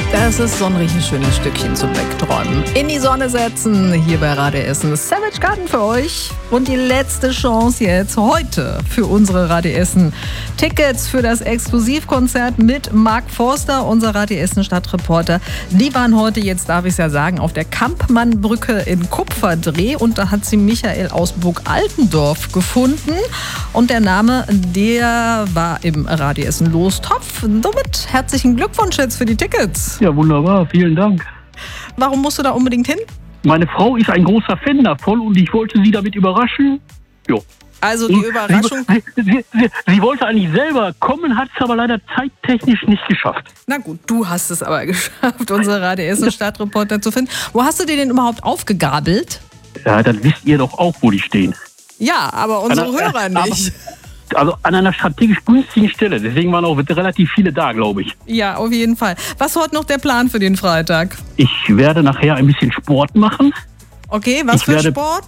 Das ist so ein richtig schönes Stückchen zum Wegträumen. In die Sonne setzen, hier bei Radio Essen. Savage Garden für euch. Und die letzte Chance jetzt heute für unsere Radio Essen Tickets für das Exklusivkonzert mit Mark Forster, unser Radio Essen Stadtreporter. Die waren heute, jetzt darf ich es ja sagen, auf der Kampmannbrücke in Kupferdreh. Und da hat sie Michael aus Burg-Altendorf gefunden. Und der Name, der war im Radio Essen Lostopf. Somit herzlichen Glückwunsch jetzt für die Tickets. Ja, wunderbar. Vielen Dank. Warum musst du da unbedingt hin? Meine Frau ist ein großer Fan davon und ich wollte sie damit überraschen. Jo. Also die Überraschung... Sie wollte eigentlich selber kommen, hat es aber leider zeittechnisch nicht geschafft. Na gut, du hast es aber geschafft, unsere Radio Essen Stadtreporter zu finden. Wo hast du die denn überhaupt aufgegabelt? Ja, dann wisst ihr doch auch, wo die stehen. Ja, aber unsere Hörer nicht. Also an einer strategisch günstigen Stelle. Deswegen waren auch relativ viele da, glaube ich. Ja, auf jeden Fall. Was ist heute noch der Plan für den Freitag? Ich werde nachher ein bisschen Sport machen. Okay, was für Sport?